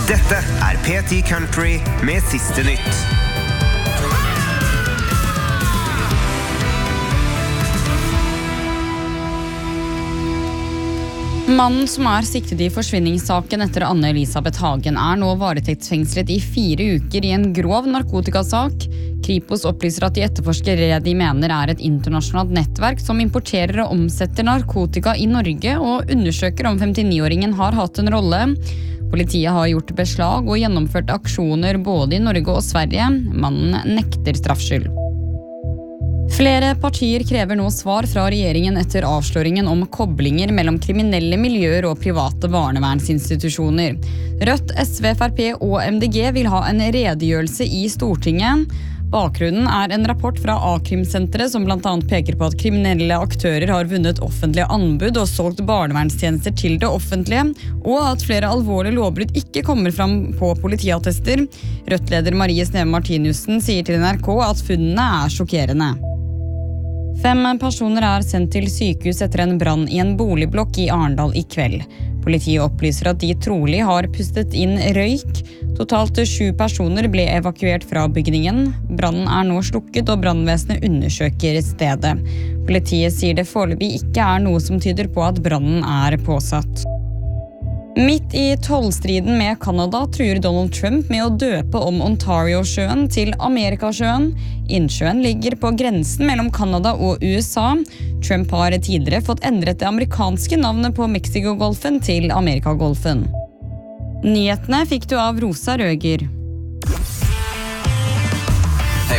Dette P10 Country med siste nytt. Mannen som siktet i forsvinningssaken etter Anne Elisabeth Hagen nå varetektsfengslet i 4 uker i en grov narkotikasak. Kripos opplyser at de etterforsker det de mener et internasjonalt nettverk som importerer og omsetter narkotika i Norge, og undersøker om 59-åringen har hatt en rolle. Politiet har gjort beslag og gjennomført aksjoner både i Norge og Sverige. Mannen nekter straffskyld. Flere partier krever nå svar fra regjeringen etter avsløringen om koblinger mellom kriminelle miljøer og private barnevernsinstitusjoner. Rødt, SV, FrP og MDG vil ha en redegjørelse i Stortinget. Bakgrunnen en rapport fra A-krimsenteret som blant annet peker på at kriminelle aktører har vunnet offentlige anbud og solgt barnevernstjenester til det offentlige, og at flere alvorlige lovbrudd ikke kommer fram på politiattester. Rødt-leder Marie Sneve Martinussen sier til NRK at funnene sjokkerende. 5 personer sendt til sykehus etter en brann i en boligblokk i Arendal i kveld. Politiet opplyser at de trolig har pustet inn røyk. Totalt 7 personer ble evakuert fra bygningen. Brannen nå slukket, og brannvesenet undersøker stedet. Politiet sier det foreløpig ikke noe som tyder på at brannen påsatt. Midt i tollstriden med Canada truer Donald Trump med å døpe om Ontario-sjøen til Amerikasjøen. Innsjøen ligger på grensen mellom Canada og USA. Trump har tidligere fått endret det amerikanske navnet på Mexicogolfen til Amerikagolfen. Nyhetene fikk du av Rosa Røger.